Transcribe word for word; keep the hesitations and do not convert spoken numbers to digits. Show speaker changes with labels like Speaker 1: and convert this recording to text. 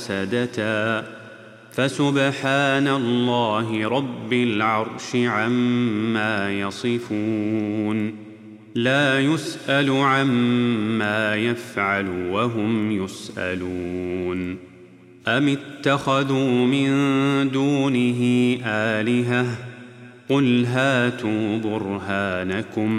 Speaker 1: مفسدة فسبحان الله رب العرش عما يصفون لا يسأل عما يفعل وهم يسألون أم اتخذوا من دونه آلهة قل هاتوا برهانكم